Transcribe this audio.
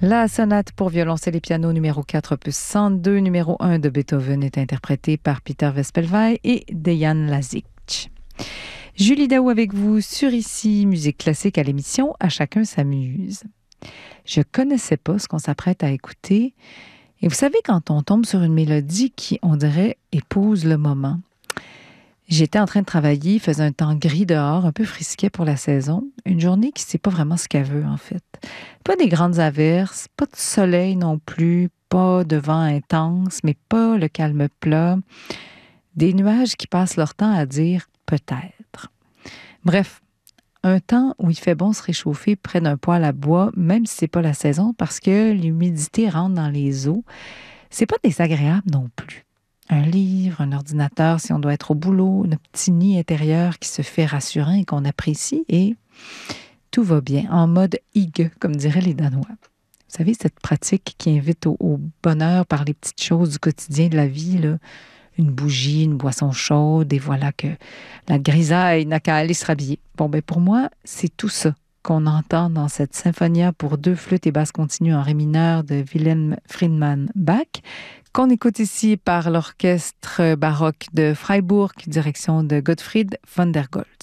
La sonate pour violoncelle et piano numéro 4, opus 102, numéro 1 de Beethoven est interprétée par Peter Vespelvaï et Dejan Lazic. Julie Daou avec vous sur Ici, musique classique à l'émission À chacun s'amuse. Je connaissais pas ce qu'on s'apprête à écouter. Et vous savez, quand on tombe sur une mélodie qui, on dirait, épouse le moment. J'étais en train de travailler, il faisait un temps gris dehors, un peu frisquet pour la saison. Une journée qui ne sait pas vraiment ce qu'elle veut, en fait. Pas des grandes averses, pas de soleil non plus, pas de vent intense, mais pas le calme plat. Des nuages qui passent leur temps à dire peut-être. Bref, un temps où il fait bon se réchauffer près d'un poêle à bois, même si c'est pas la saison, parce que l'humidité rentre dans les os. C'est pas désagréable non plus. Un livre, un ordinateur, si on doit être au boulot, notre petit nid intérieur qui se fait rassurant et qu'on apprécie, et tout va bien, en mode hygge, comme diraient les Danois. Vous savez, cette pratique qui invite au bonheur par les petites choses du quotidien de la vie, là, une bougie, une boisson chaude, et voilà que la grisaille n'a qu'à aller se rhabiller. Bon, ben pour moi, c'est tout ça qu'on entend dans cette symphonia pour 2 flûtes et basses continues en ré mineur de Wilhelm Friedemann Bach, qu'on écoute ici par l'orchestre baroque de Freiburg, direction de Gottfried von der Goltz.